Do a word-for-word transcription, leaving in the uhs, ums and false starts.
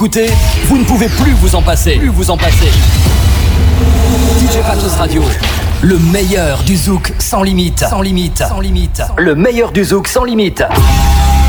Écoutez, vous ne pouvez plus vous en passer. Plus vous en passer. D J Patos Radio. Le meilleur du zouk sans limite. Sans limite. Sans limite. Le meilleur du zouk sans limite.